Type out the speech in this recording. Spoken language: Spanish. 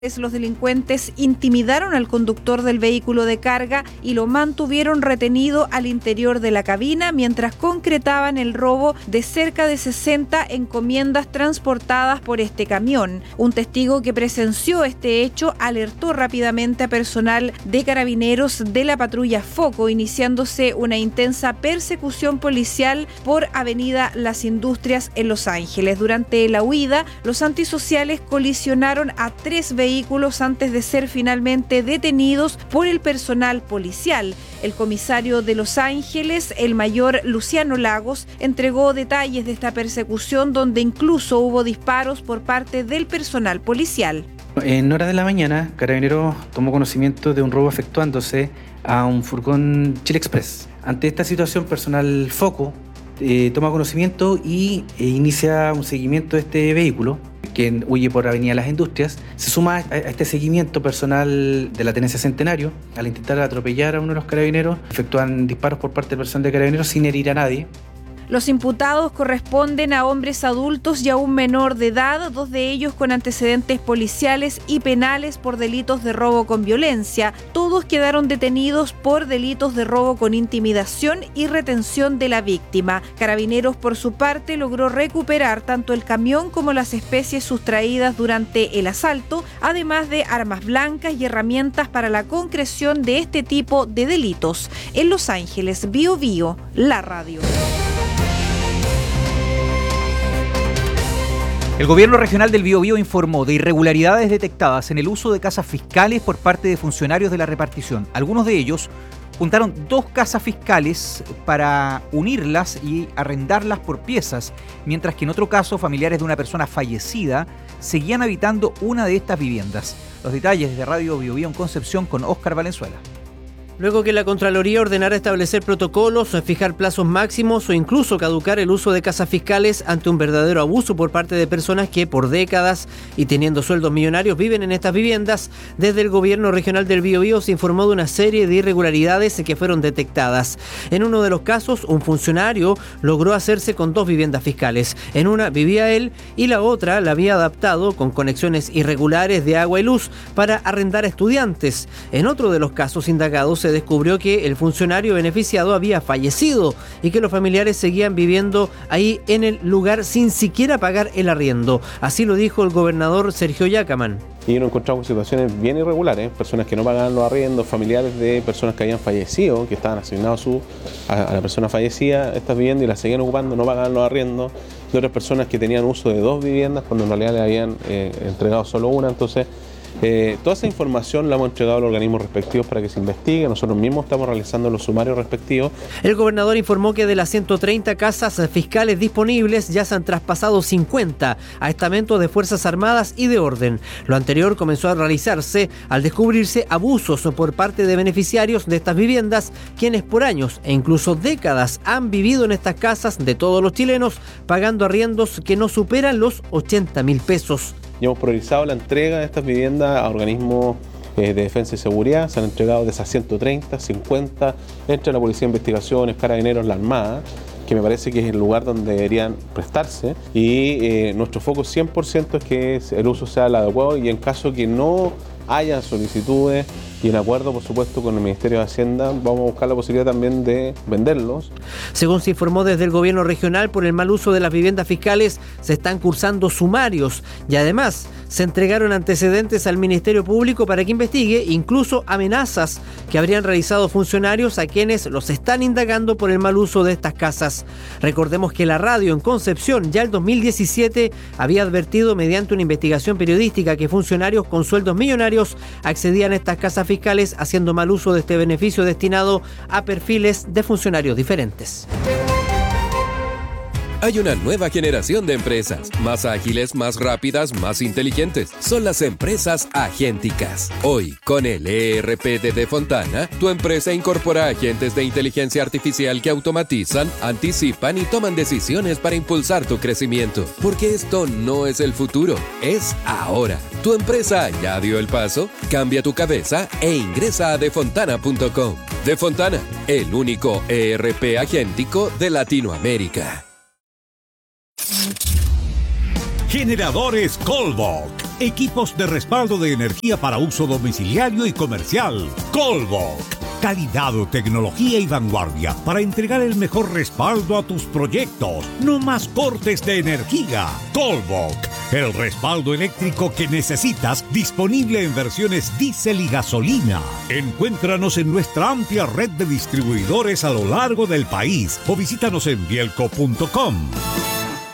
Los delincuentes intimidaron al conductor del vehículo de carga y lo mantuvieron retenido al interior de la cabina mientras concretaban el robo de cerca de 60 encomiendas transportadas por este camión. Un testigo que presenció este hecho alertó rápidamente a personal de Carabineros de la patrulla Foco, iniciándose una intensa persecución policial por Avenida Las Industrias en Los Ángeles. Durante la huida, los antisociales colisionaron a 3 vehículos antes de ser finalmente detenidos por el personal policial. El comisario de Los Ángeles, el mayor Luciano Lagos, entregó detalles de esta persecución donde incluso hubo disparos por parte del personal policial. En horas de la mañana, Carabineros tomó conocimiento de un robo efectuándose a un furgón Chile Express. Ante esta situación, personal Foco toma conocimiento y inicia un seguimiento de este vehículo que huye por Avenida Las Industrias. Se suma a este seguimiento personal de la Tenencia Centenario. Al intentar atropellar a uno de los carabineros, efectúan disparos por parte del personal de Carabineros sin herir a nadie. Los imputados corresponden a hombres adultos y a un menor de edad, 2 de ellos con antecedentes policiales y penales por delitos de robo con violencia. Todos quedaron detenidos por delitos de robo con intimidación y retención de la víctima. Carabineros, por su parte, logró recuperar tanto el camión como las especies sustraídas durante el asalto, además de armas blancas y herramientas para la concreción de este tipo de delitos. En Los Ángeles, Bio Bio, la radio. El gobierno regional del Biobío informó de irregularidades detectadas en el uso de casas fiscales por parte de funcionarios de la repartición. Algunos de ellos juntaron 2 casas fiscales para unirlas y arrendarlas por piezas, mientras que en otro caso familiares de una persona fallecida seguían habitando una de estas viviendas. Los detalles desde Radio Biobío en Concepción con Óscar Valenzuela. Luego que la Contraloría ordenara establecer protocolos, fijar plazos máximos o incluso caducar el uso de casas fiscales ante un verdadero abuso por parte de personas que por décadas y teniendo sueldos millonarios viven en estas viviendas, desde el gobierno regional del Biobío se informó de una serie de irregularidades que fueron detectadas. En uno de los casos, un funcionario logró hacerse con 2 viviendas fiscales. En una vivía él y la otra la había adaptado con conexiones irregulares de agua y luz para arrendar a estudiantes. En otro de los casos indagados se descubrió que el funcionario beneficiado había fallecido y que los familiares seguían viviendo ahí en el lugar sin siquiera pagar el arriendo. Así lo dijo el gobernador Sergio Yacaman. Y nos encontramos con situaciones bien irregulares, personas que no pagaban los arriendos, familiares de personas que habían fallecido, que estaban asignados a la persona fallecida estas viviendas y las seguían ocupando, no pagaban los arriendos, de otras personas que tenían uso de 2 viviendas cuando en realidad le habían entregado solo una. Entonces, toda esa información la hemos entregado a los organismos respectivos para que se investigue. Nosotros mismos estamos realizando los sumarios respectivos. El gobernador informó que de las 130 casas fiscales disponibles ya se han traspasado 50 a estamentos de Fuerzas Armadas y de Orden. Lo anterior comenzó a realizarse al descubrirse abusos por parte de beneficiarios de estas viviendas, quienes por años e incluso décadas han vivido en estas casas de todos los chilenos, pagando arriendos que no superan los 80.000 pesos. Y hemos priorizado la entrega de estas viviendas a organismos de defensa y seguridad. Se han entregado de esas 130, 50, entre la Policía de Investigaciones, Carabineros, la Armada, que me parece que es el lugar donde deberían prestarse. Y nuestro foco 100% es que el uso sea el adecuado y en caso que no haya solicitudes y en acuerdo, por supuesto, con el Ministerio de Hacienda, vamos a buscar la posibilidad también de venderlos. Según se informó desde el gobierno regional, por el mal uso de las viviendas fiscales se están cursando sumarios y además se entregaron antecedentes al Ministerio Público para que investigue incluso amenazas que habrían realizado funcionarios a quienes los están indagando por el mal uso de estas casas. Recordemos que la radio en Concepción ya el 2017 había advertido mediante una investigación periodística que funcionarios con sueldos millonarios accedían a estas casas fiscales haciendo mal uso de este beneficio destinado a perfiles de funcionarios diferentes. Hay una nueva generación de empresas, más ágiles, más rápidas, más inteligentes. Son las empresas agénticas. Hoy, con el ERP de Defontana, tu empresa incorpora agentes de inteligencia artificial que automatizan, anticipan y toman decisiones para impulsar tu crecimiento. Porque esto no es el futuro, es ahora. ¿Tu empresa ya dio el paso? Cambia tu cabeza e ingresa a defontana.com. Defontana, el único ERP agéntico de Latinoamérica. Generadores Colbach. Equipos de respaldo de energía para uso domiciliario y comercial. Colvoc. Calidad, tecnología y vanguardia para entregar el mejor respaldo a tus proyectos. No más cortes de energía. Colvoc. El respaldo eléctrico que necesitas, disponible en versiones diésel y gasolina. Encuéntranos en nuestra amplia red de distribuidores a lo largo del país o visítanos en bielco.com.